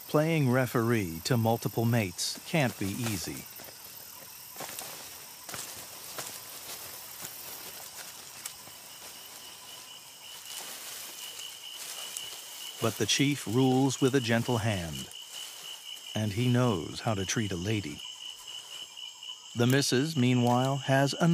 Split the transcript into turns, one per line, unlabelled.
Playing referee to multiple mates can't be easy. But the chief rules with a gentle hand, and he knows how to treat a lady. The missus, meanwhile, has a